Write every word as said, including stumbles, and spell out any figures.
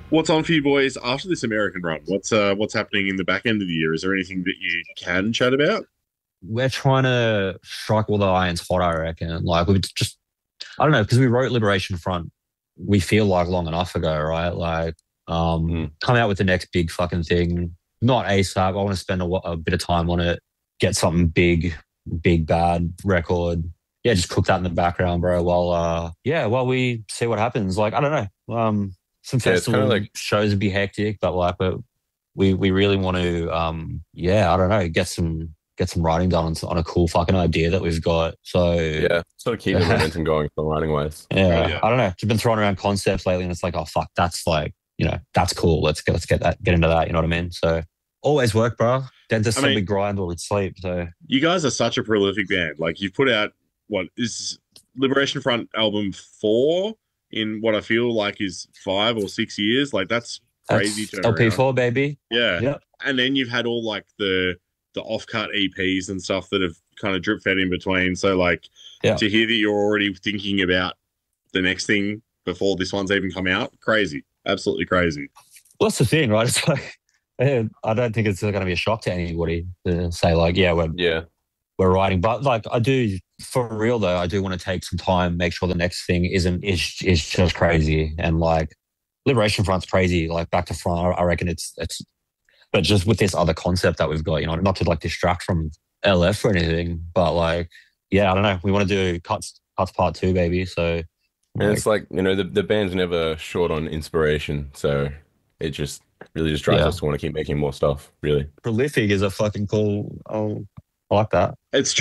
What's on for you boys after this American run? What's uh what's happening in the back end of the year? Is there anything that you can chat about? We're trying to strike all the irons hot, I reckon. Like we just, I don't know, because we wrote Liberation Front, we feel like long enough ago, right? Like, um, Mm. come out with the next big fucking thing. Not ASAP. I want to spend a, a bit of time on it, get something big, big bad record. Yeah, just cook that in the background, bro. While uh, yeah, while we see what happens. Like, I don't know. Um, some Yeah, it's kind of festival like shows would be hectic, but like, but we we really want to um, yeah, I don't know, get some get some writing done on, on a cool fucking idea that we've got. So yeah, sort of keep the yeah, momentum going songwriting wise. Oh yeah, yeah. I don't know. Just been throwing around concepts lately, and it's like, oh fuck, that's like, you know, that's cool. Let's get let's get that get into that. You know what I mean? So always work, bro. Dentist I said mean, we grind while we sleep. So you guys are such a prolific band. Like you've put out what is Liberation Front album four in what I feel like is five or six years. Like that's crazy that's L P turnaround. four, baby. Yeah. Yep. And then you've had all like the the off-cut E Ps and stuff that have kind of drip fed in between. So like Yeah. to hear that you're already thinking about the next thing before this one's even come out, crazy. Absolutely crazy. Well, that's the thing, right? It's like, eh, I don't think it's going to be a shock to anybody to say like, yeah, we're Yeah, we're writing, but like I do for real though. I do want to take some time, make sure the next thing isn't is is just crazy and like Liberation Front's crazy. Like Back to Front, I, I reckon it's it's, but just with this other concept that we've got, you know, not to like distract from L F or anything, but like, yeah, I don't know. We want to do cuts cuts part two, baby. So and like, it's like you know the the band's never short on inspiration, so it just really just drives yeah, us to want to keep making more stuff. Really. prolific is a fucking cool. Oh, I like that. It's